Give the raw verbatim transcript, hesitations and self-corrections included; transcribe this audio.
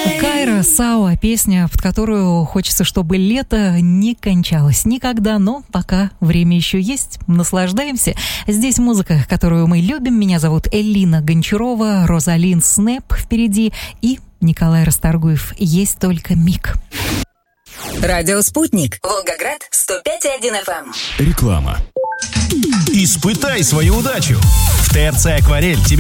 Кайра Сауа, песня, под которую хочется, чтобы лето не кончалось никогда, но пока время еще есть, наслаждаемся. Здесь музыка, которую мы любим. Меня зовут Элина Гончарова, Розалин Снэп впереди и Николай Расторгуев. Есть только миг. Радио «Спутник». Волгоград, сто пять и один эф эм. Реклама. Испытай свою удачу. В ТРЦ «Акварель» тебе